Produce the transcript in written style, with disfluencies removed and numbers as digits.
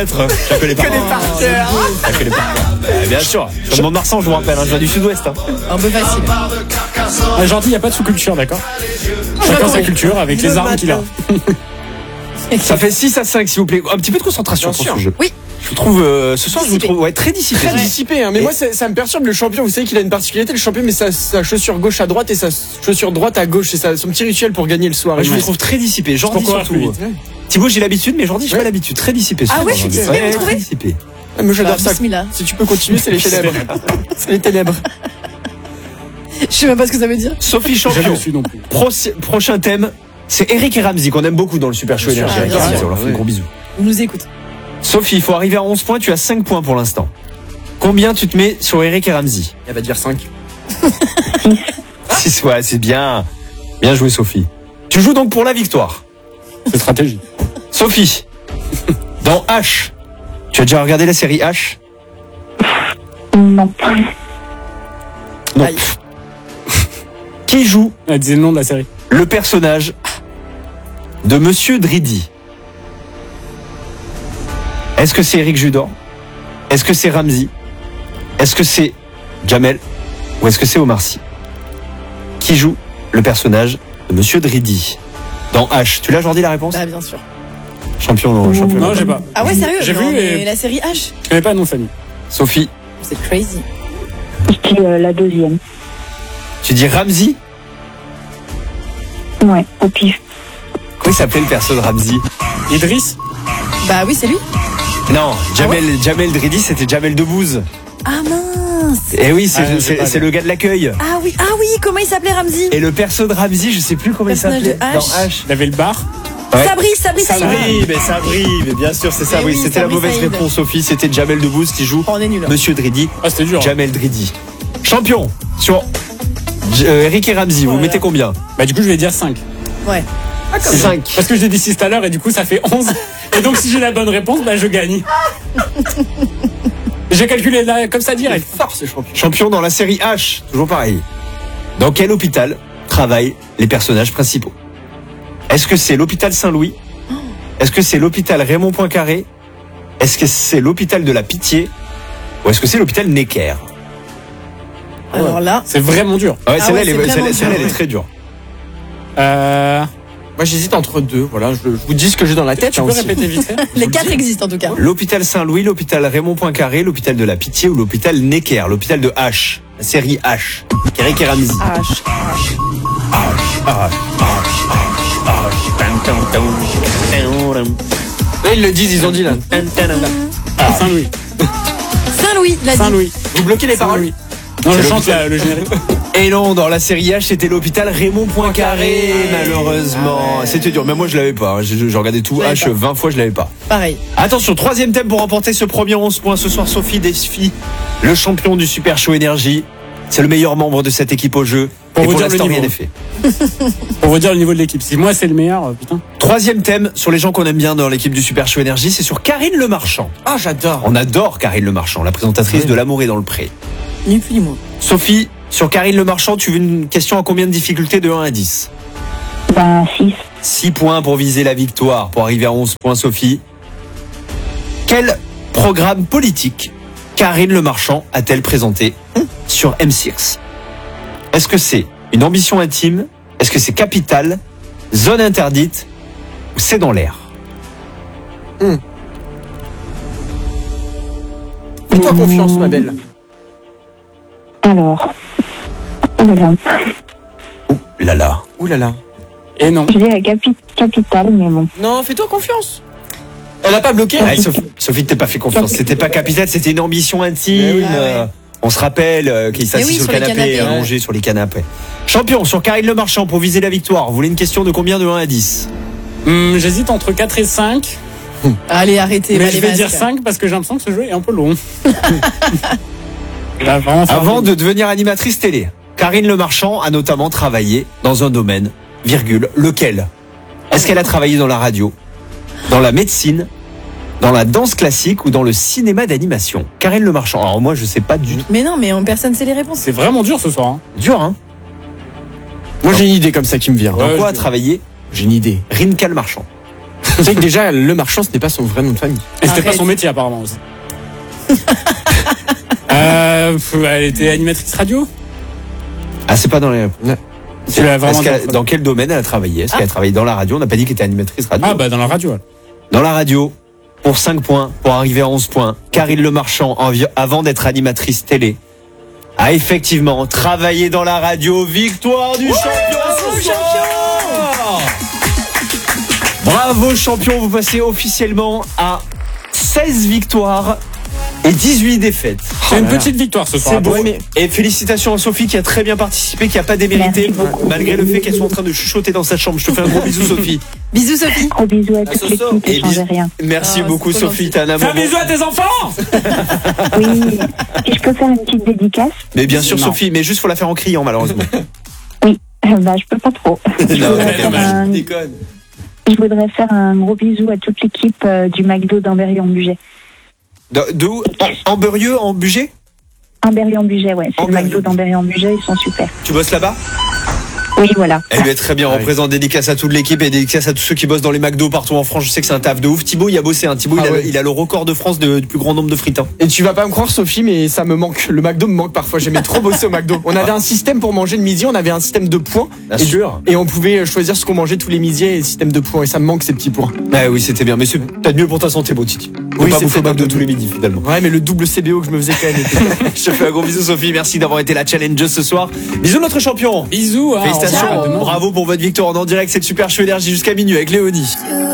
Je la connais pas. Je la connais pas. Bien sûr. Je suis de Mont-de-Marsan, je vous rappelle. Je viens du sud-ouest. Un peu facile. Gentil, il n'y a pas de sous-culture, d'accord. Chacun sa culture avec les armes qu'il a. Ça fait 6-5, s'il vous plaît. Un petit peu de concentration sur ce jeu. Oui. Je vous trouve, ce soir, je vous trouve très dissipé. Très dissipé, hein. Mais moi, ça me perturbe. Le champion, vous savez qu'il a une particularité. Le champion met sa chaussure gauche à droite et sa chaussure droite à gauche. C'est son petit rituel pour gagner le soir. Et je vous trouve très dissipé. Jordi surtout. Thibaut, j'ai l'habitude, mais Jordi, j'ai pas l'habitude. Très dissipé. Ah ouais, je suis dissipé, vous trouvez ? Très dissipé. Moi, j'adore ça. Bismillah. Si tu peux continuer, c'est les ténèbres. C'est les ténèbres. Je sais même pas ce que ça veut dire. Sophie Champion. Non plus. Prochain thème, c'est Eric et Ramzy, qu'on aime beaucoup dans le Super Show Énergie. On leur fait un gros bisou. On nous écoute. Sophie, il faut arriver à 11 points, tu as 5 points pour l'instant. Combien tu te mets sur Eric et Ramzy ? Elle va dire 5. 6, ouais, c'est bien. Bien joué, Sophie. Tu joues donc pour la victoire. C'est stratégie. Sophie, dans H, tu as déjà regardé la série H ? Non. Non. Aïe. Qui joue Elle disait le nom de la série. le personnage de Monsieur Dridi ? Est-ce que c'est Eric Judor ? Est-ce que c'est Ramzy ? Est-ce que c'est Jamel ? Ou est-ce que c'est Omar Sy ? Qui joue le personnage de Monsieur Dridi dans H ? Tu l'as, Jordi, la réponse ? Bah, bien sûr. Champion. Non, j'ai pas. Ah ouais, sérieux ? J'ai Non, vu mais et la série H, je connais pas le nom de famille. Sophie, c'est crazy. Je dis la deuxième. tu dis Ramzy ? Ouais, au pif. Comment il s'appelait le perso de Ramzy ? Idriss. Bah oui, c'est lui. Non, Jamel Dridi, c'était Jamel Debbouze. Ah mince. Et oui, Ah, j'ai pas c'est le gars de l'accueil. Ah oui, comment il s'appelait Ramzy ? Et le perso de Ramzy, je sais plus comment il Personnage s'appelait. de Dans H. H. Il avait le bar. Ouais. Sabri. Mais bien sûr, c'est Eh oui, oui, c'était la Sabri mauvaise Saïd. réponse, Sophie. C'était Jamel Debbouze qui joue Oh, on est nul. Monsieur Dridi. Ah, c'était dur. Jamel Dridi. Champion sur Eric et Ramzy. Vous mettez combien ? Bah, du coup, je vais dire 5. Ouais. 5. Parce que je l'ai dit 6 tout à l'heure et du coup, ça fait 11. Et donc, si j'ai la bonne réponse, bah, je gagne. J'ai calculé là, comme ça direct. Fort, ce champion. Champion dans la série H. Toujours pareil. Dans quel hôpital travaillent les personnages principaux ? Est-ce que c'est l'hôpital Saint-Louis ? Est-ce que c'est l'hôpital Raymond Poincaré ? Est-ce que c'est l'hôpital de la Pitié ? Ou est-ce que c'est l'hôpital Necker ? Alors là, C'est vraiment dur. Ouais, Ah celle-là, ouais, elle est- c'est celle-là, vraiment celle-là, elle est dur. très dure. Moi, j'hésite entre deux. Voilà, je vous dis ce que j'ai dans la tête. Tu hein, peux aussi. répéter vite fait ? les 4 existent en tout cas. L'hôpital Saint-Louis, l'hôpital Raymond Poincaré, l'hôpital de la Pitié ou l'hôpital Necker, l'hôpital de H, la série H. Eric et Ramzy. H. Là, ils le disent, ils ont dit là. Saint-Louis. Saint-Louis, l'a dit. Saint-Louis. Vous bloquez les paroles. Saint-Louis. Non, je chante le générique. Et non, dans la série H, c'était l'hôpital Raymond Poincaré, malheureusement. C'était dur, mais moi je l'avais pas. Je regardais tout Je l'avais H pas. 20 fois, je l'avais pas. Pareil. Attention, troisième thème pour remporter ce premier 11 points. Ce soir, Sophie défie le champion du Super Show Énergie. C'est le meilleur membre de cette équipe au jeu. Pour Et vous pour dire le l'instant, rien niveau. n'est fait. Pour vous dire le niveau de l'équipe. Si moi, c'est le meilleur, putain. Troisième thème sur les gens qu'on aime bien dans l'équipe du Super Show Énergie, c'est sur Karine Le Marchand. Ah, j'adore. On adore Karine Le Marchand, la présentatrice de L'amour est dans le pré. Ni plus ni moins. Sophie, sur Karine Le Marchand, tu veux une question à combien de difficultés de 1 à 10 ? Ben, 6. 6 points pour viser la victoire, pour arriver à 11 points, Sophie. Quel programme politique Karine Le Marchand a-t-elle présenté sur M6 ? Est-ce que c'est une ambition intime ? Est-ce que c'est Capital ? Zone interdite ? Ou c'est dans l'air ? Fais-toi confiance, ma belle. Alors. Voilà. Là là. Ouh là là. Et non. Je dis la capitale, mais bon. Non, fais-toi confiance. Elle a pas bloqué. Ah, Sophie, t'es pas fait confiance. C'était pas Capital, c'était une ambition intime. oui. Ah ouais. On se rappelle qu'il s'assit oui, sur sur le les canapé, canapés, allongé sur les canapés. Champion, sur Karine Le Marchand, pour viser la victoire, vous voulez une question de combien de 1 à 10 ? J'hésite entre 4 et 5. Allez, arrêtez. Mais les je vais masques. dire 5 parce que j'ai l'impression que ce jeu est un peu long. Là, vraiment, Avant de devenir animatrice télé, Karine Le Marchand a notamment travaillé dans un domaine, virgule, lequel ? Est-ce qu'elle a travaillé dans la radio, dans la médecine, dans la danse classique ou dans le cinéma d'animation ? Karine Le Marchand. Alors moi, je sais pas du tout. Mais non, mais personne sait les réponses. C'est vraiment dur ce soir. Hein. Dur, hein ? Moi, j'ai une idée comme ça qui me vient. Dans Ouais, quoi je- a travaillé J'ai une idée. Rinka Le Marchand ? Tu sais que déjà, Le Marchand, ce n'est pas son vrai nom de famille. Et c'était pas Arrête. son métier apparemment aussi. Elle était animatrice radio. Ah, c'est pas dans les. Tu l'as vraiment Dans quel domaine elle a travaillé? Est-ce qu'elle a travaillé dans la radio? On n'a pas dit qu'elle était animatrice radio. Ah bah dans la radio. alors. Dans la radio, pour 5 points, pour arriver à 11 points, Karine Le Marchand, avant d'être animatrice télé, a effectivement travaillé dans la radio. Victoire du champion ce soir. Bravo champion, vous passez officiellement à 16 victoires et 18 défaites. C'est une petite victoire ce soir. C'est beau. ouais, mais- Et félicitations à Sophie qui a très bien participé, qui a pas démérité, Merci beaucoup. malgré le fait qu'elle soit en train de chuchoter dans sa chambre. Je te fais un gros bisou Sophie. Bisous, Sophie. Gros bisous à toute Soso. l'équipe Et et changez rien. Merci Ah, beaucoup c'est trop Sophie, gentil. t'es un Fais amour. un bisou à tes enfants. Oui, si je peux faire une petite dédicace, Mais bien sûr Non. Sophie, mais juste faut la faire en criant malheureusement. bah je peux pas trop. Non, voudrais faire un- je déconne. Je voudrais faire un gros bisou à toute l'équipe du McDo d'Amberieu-en-Bugey. De où? En Beurieux, en Bugey? Amberieu-en-Bugey, ouais, c'est le Amberieu. McDo d'Amberieu-en-Bugey, ils sont super. Tu bosses là-bas? Oui, voilà. Eh bien très bien, on représente dédicace à toute l'équipe et dédicace à tous ceux qui bossent dans les McDo partout en France. Je sais que c'est un taf de ouf. Thibaut, il a bossé. Thibaut, Ah ouais. il a le record de France du plus grand nombre de frites. Et tu vas pas me croire, Sophie, mais ça me manque. Le McDo me manque parfois. J'aimais trop bosser au McDo. On avait un système pour manger le midi, on avait un système de points. Bien et, sûr. et on pouvait choisir ce qu'on mangeait tous les midis et le système de points. Et ça me manque ces petits points. Ah oui, c'était bien. Mais c'est peut-être mieux pour ta santé, beau Titi. Oui, Pas c'est bouffer au peut-être McDo mieux. tous les midis finalement. Ouais, mais le double CBO que je me faisais quand même était... Je te fais un gros bisou Sophie. Merci d'avoir été la challengeuse ce soir. Bisous notre champion. Bisous. hein, Félicitations. au revoir, à demain. Bravo pour votre victoire en direct. C'est le Super Show Énergie jusqu'à minuit avec Léonie.